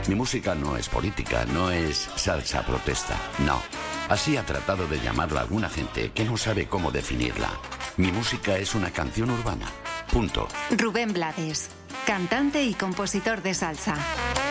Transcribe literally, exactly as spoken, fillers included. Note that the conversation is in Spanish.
Mi música no es política, no es salsa protesta, no. Así ha tratado de llamarla alguna gente que no sabe cómo definirla. Mi música es una canción urbana. Punto. Rubén Blades, cantante y compositor de salsa.